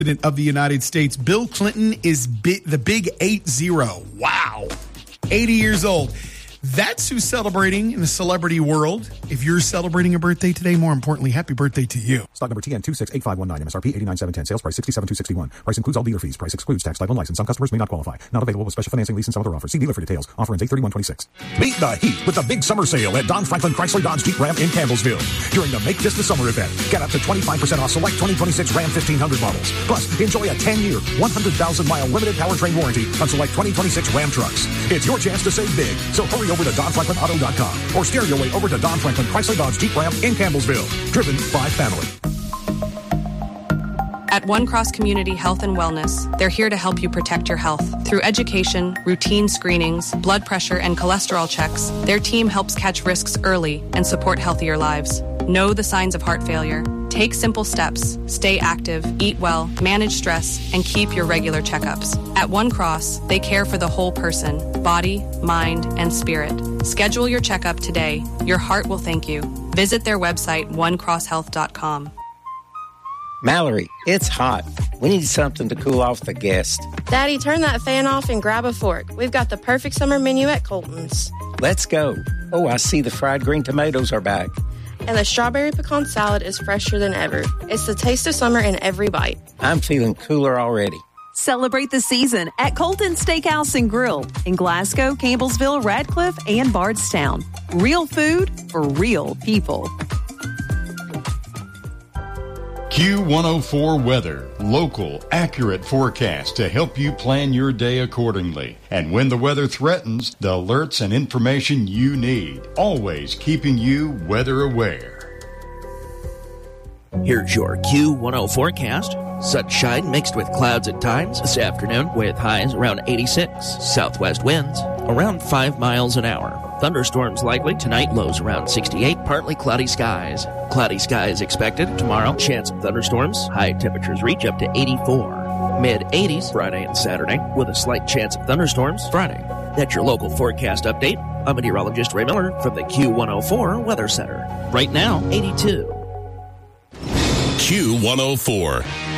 President of the United States. Bill Clinton is the big 80. Wow. 80 years old. That's who's celebrating in the celebrity world. If you're celebrating a birthday today, more importantly, happy birthday to you. Stock number TN268519, MSRP 89710, sales price $67,261. Price includes all dealer fees. Price excludes tax, title, and license. Some customers may not qualify. Not available with special financing, lease, and some other offers. See dealer for details. Offer ends 8/31/26. Meet the heat with the big summer sale at Don Franklin Chrysler Dodge Jeep Ram in Campbellsville. During the Make This the Summer event, get up to 25% off select 2026 Ram 1500 models. Plus, enjoy a 10-year, 100,000-mile limited powertrain warranty on select 2026 Ram trucks. It's your chance to save big, so hurry over to DonFranklinAuto.com or steer your way over to Don Franklin Chrysler Dodge Jeep Ram in Campbellsville. Driven by family. At One Cross Community Health and Wellness, they're here to help you protect your health. Through education, routine screenings, blood pressure, and cholesterol checks, their team helps catch risks early and support healthier lives. Know the signs of heart failure. Take simple steps. Stay active, eat well, manage stress, and keep your regular checkups. At One Cross, they care for the whole person, body, mind, and spirit. Schedule your checkup today. Your heart will thank you. Visit their website, onecrosshealth.com. Mallory, it's hot. We need something to cool off the guests. Daddy, turn that fan off and grab a fork. We've got the perfect summer menu at Colton's. Let's go. Oh, I see the fried green tomatoes are back. And the strawberry pecan salad is fresher than ever. It's the taste of summer in every bite. I'm feeling cooler already. Celebrate the season at Colton Steakhouse and Grill in Glasgow, Campbellsville, Radcliffe, and Bardstown. Real food for real people. Q104 Weather. Local, accurate forecast to help you plan your day accordingly. And when the weather threatens, the alerts and information you need. Always keeping you weather aware. Here's your Q10 forecast. Sunshine mixed with clouds at times this afternoon with highs around 86. Southwest winds around 5 miles an hour. Thunderstorms likely tonight, lows around 68. Partly cloudy skies. Cloudy skies expected tomorrow. Chance of thunderstorms. High temperatures reach up to 84. Mid-80s Friday and Saturday with a slight chance of thunderstorms Friday. That's your local forecast update. I'm meteorologist Ray Miller from the Q104 Weather Center. Right now, 82. Q104.